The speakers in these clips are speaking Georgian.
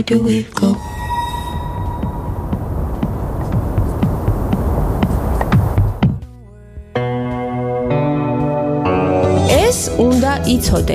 do we go? ეს უნდა იცოდე.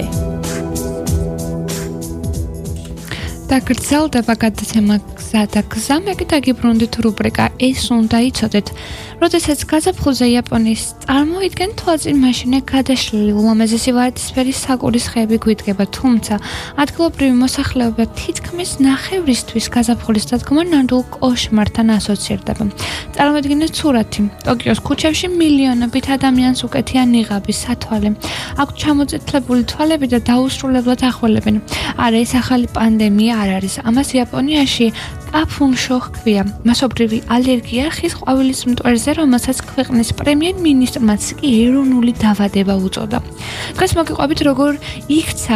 დაგრძელდება გადაცემა გზა და გზა, მე კიდე გიბრუნდით რუბრიკა ეს უნდა იცოდეთ. როდესაც გაზაფხულზე იაპონიის წარმოიდგენ თვალწინ მაშინე გადაშლილი ულამაზესი ვარდისფერი საკურის ხეები გვიდგება, თუმცა ადგილობრივი მოსახლეობა თითქმის ნახევრისთვის გაზაფხულის დადგომა ნამდვილ კოშმართან ასოცირდება. წარმოიდგინეთ სურათი. ტოკიოს ქუჩებში მილიონობით ადამიანს უკეთია ნიღაბი, სათვალე. აქვთ ჩამოწეთლებული თვალები და დაუსრულებლად ახველებენ. არა, ეს ახალი პანდემია არ არის. ამას იაპონიაში კაფუნშო ჰქვია. მასობრივი ალერგია ხის ყვავილის მტვერზე, რომელსაც ქვეყნის პრემიერ-მინისტრმაც კი ეროვნული დაავადება უწოდა. დღეს მოგიყვებით, როგორ იქცა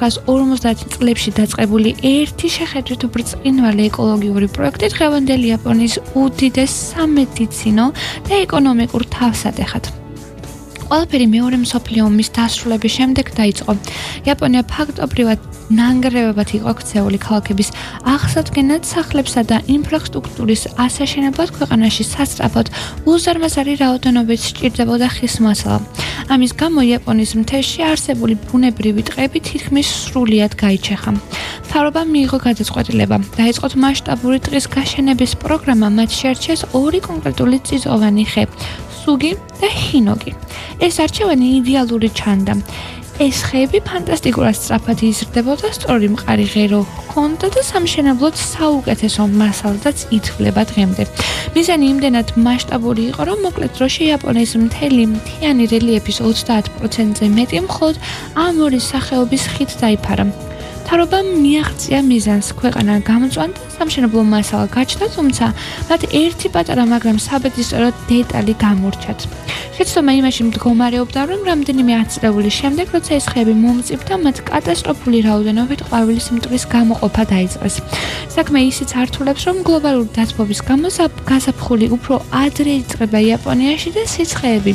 1950 წლებში დაწყებული ერთი შეხედვით ბრწყინვალე ეკოლოგიური პროექტი დღევანდელი იაპონიის უდიდეს სამედიცინო და ეკონომიკურ თავსატეხად. ყველაფერი მეორე მსოფლიო ომის დასრულების შემდეგ დაიწყო. იაპონია ფაქტობრივად ნანგრევებად იყო ქცეული ქალაქების აღსადგენად სახლებსა და ინფრასტრუქტურის ასაშენებლად ქვეყანაში სასწრაფოდ უზარმაზარი რაოდენობით სჭირდებოდა ხის მასალა. ამის გამო იაპონიის მთებში არსებული ბუნებრივი ტყეები თითქმის სრულიად გაიჩეხა. მთავრობამ მიიღო გადაწყვეტილება, დაიწყოთ მასშტაბური ტყის გაშენების პროგრამა, მათ შეარჩიეს ორი კონკრეტული წიწვოვანი ხე, სუგი და ჰინოგი. ეს არჩევანი იდეალური ჩანდა. ეს ხეები ფანტასტიკურად სწრაფად იზრდებოდა, სწორი მყარი ღერო ჰქონდა და სამშენებლოდ საუკეთესო მასალადაც ითვლება დღემდე. მიზანი იმდენად მასშტაბური იყო, რომ მოკლე დროში იაპონიის მთელი მთიანი რელიეფის 30%-ზე მეტი მხოლოდ ამ ორი სახეობის ხით დაიფარა. მთავრობამ მიაღწია მიზანს, ქვეყანა გამწვანდა, სამშენებლო მასალა გაჩნდა, თუმცა მათ ერთი პატარა, მაგრამ საბედისწერო დეტალი გამორჩათ. შეცდომა იმაში მდგომარეობდა, რომ რამდენიმე ათწლეულის შემდეგ, როცა ეს ხეები მომწიფდა, მათ კატასტროფული რაოდენობით ყვავილის მტვრის გამოყოფა დაიწყეს. საქმე ისიც ართულებს, რომ გლობალური დათბობის გამო გაზაფხული უფრო ადრე იწყება იაპონიაში და სიცხეები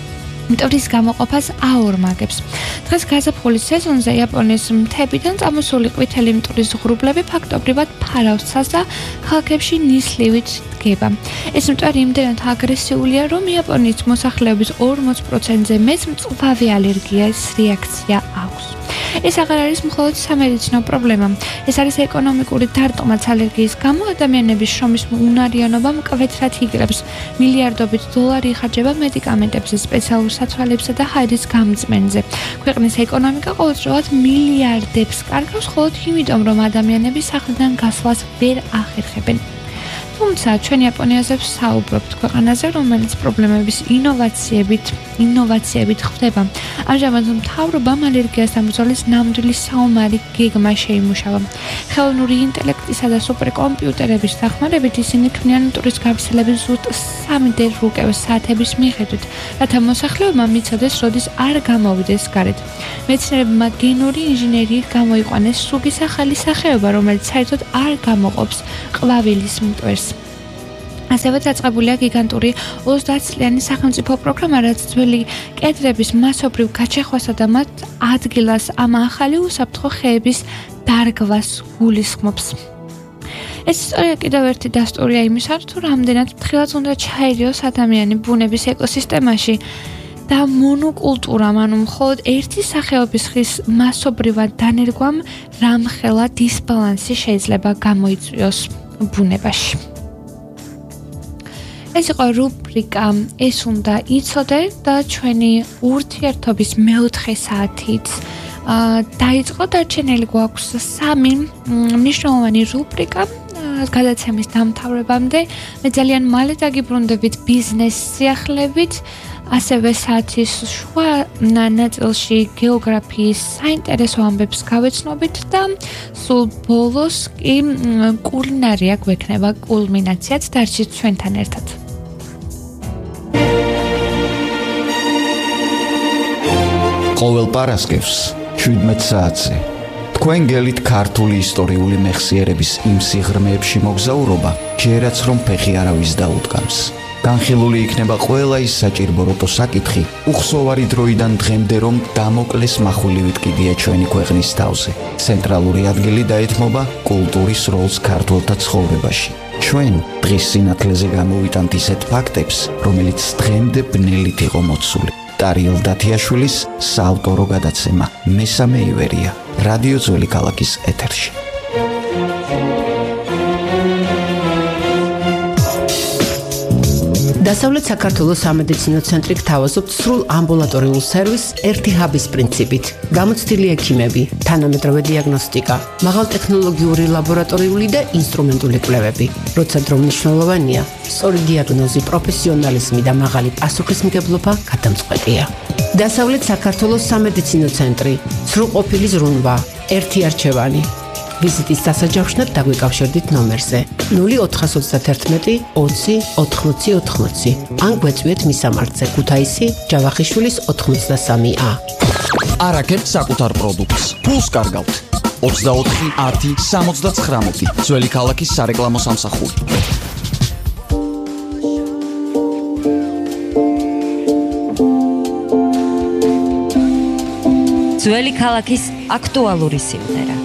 მტვრის გამოყოფას აორმაგებს. დღეს გაზაფხულის სეზონზე იაპონიის მთებიდან წამოსული ყვითელი მტვრის ღრუბლები ფაქტობრივად ფარავსას და ქალაქებში ნისლივით დგება. ეს მტვერი იმდენად აგრესიულია, რომ იაპონიის მოსახლეობის 40%-ზე მეტს მწვავე ალერგიის რეაქცია აქვს. ეს აღარ არის მხოლოდ სამედიცინო პრობლემა. ეს არის ეკონომიკური დარტყმაც ალერგიის გამო ადამიანების შრომის უნარიანობა მკვეთრად იგრებს. მილიარდობით დოლარი იხარჯება მედიკამენტებზე, სპეციალურ სათვალებსა და ჰაერის გამწმენზე. ქვეყნის ეკონომიკა ყოველდღიურად მილიარდებს კარგავს მხოლოდ იმიტომ, რომ ადამიანები სახლიდან გასვლას ვერ ახერხებენ. თუმცა ჩვენ იაპონიაზე ვსაუბრობთ, ქვეყანაზე, რომელიც პრობლემების ინოვაციებით ხვდება. ამჟამად მთავრობამ ალერგიასთან ბრძოლის ნამდვილი საომარი გეგმა შეიმუშავა. ხელოვნური ინტელექტისა და სუპერკომპიუტერების დახმარებით ისინი ქმნიან მტვრის გავრცელების ზუსტ 3D რუკევს საათების მიხედვით, რათა მოსახლეობა მიცოდეს, როდის არ გამოვიდეს გარეთ. მეცნიერებმა გენური ინჟინერიით გამოიყვანეს სუგის ახალი სახეობა, რომელიც საერთოდ არ გამოყოფს ყვავილის მტვერს. ასევე დაწყებულია გიგანტური 30 წლიანი სახელმწიფო პროგრამა, რაც ძველი კედრების მასობრივ გაჩეხვასა და მათ ადგილას ამ ახალი უსაფრთხო ხეების დარგვას გულისხმობს. ეს ისტორია კიდევ ერთი დასტურია იმისა, თუ რამდენად ფრთხილად უნდა ჩაერიოს ადამიანი ბუნების ეკოსისტემაში და მონოკულტურამ, ანუ მხოლოდ ერთი სახეობის ხის მასობრივად დანერგვამ რამხელა დისბალანსი შეიძლება გამოიწვიოს ბუნებაში. ეს იყო რუბრიკა ეს უნდა იცოდე და ჩვენი ურთიერთობის მეოთხე საათით დაიწყო. დარჩენილი გვაქვს 3 მნიშვნელოვანი რუბრიკა გადაცემის დამთავრებამდე. მე ძალიან მალე დაგიბრუნდებით ბიზნეს სიახლეებით, ასევე საათის შუა ნაწილში გეოგრაფიის საინტერესო ამბებს გავეცნობით და სულ ბოლოს კი კულინარია გვექნება კულმინაციაც. დარჩით ჩვენთან ერთად. ყოველ პარასკევს 17 საათზე თქვენ გელით ქართული ისტორიული მეხსიერების იმ სიღრმეებში მოგზაურობა, ჯერაც რომ ფეხი არავის დაუდგამს. განხილული იქნება ყველა ის საჭირბოროტო საკითხი, უხსოვარი დროიდან დღემდე რომ დამოკლეს מחულივით კიდია ჩვენი ქვეყნის თავზე. ცენტრალური ადგილი დაეთმობა კულტურის როლს ქართველთა ცხოვრებაში. ჩვენ დღის სინათლეზე გამოვიტანთ ისეთ ფაქტებს, რომელიც დღემდე ბნელით იყო მოცული. ტარიელ დათიაშვილის საავტორო გადაცემა მესამე ივერია რადიო ძველი ქალაქის ეთერში. დასავლეთ საქართველოს სამედიცინო ცენტრი გთავაზობთ სრულ ამბულატორიულ სერვისს ერთი ჰაბის პრინციპით. გამოცდილი ექიმები, თანამედროვე დიაგნოსტიკა, მაღალტექნოლოგიური ლაბორატორიული და ინსტრუმენტული კვლევები. როცა დრო მნიშვნელოვანია, სწორი დიაგნოზი, პროფესიონალიზმი და მაღალი პასუხისმგებლობა გადამწყვეტია. დასავლეთ საქართველოს სამედიცინო ცენტრი, სრულყოფილი ზრუნვა, ერთი არჩევანი. ვიზიტის დასაჯავრშნად დაგვიკავშირდით ნომერზე 0431 20 80 80 ან გვეწვიეთ მისამართზე ქუთაისი ჯავახიშვილის 83A. არაკეთ საკუთარ პროდუქტს. ფულს კარგავთ. 24 10 79 ძველი ქალაქის სარეკლამო სამსახური. ძველი ქალაქის აქტუალური სიმღერა.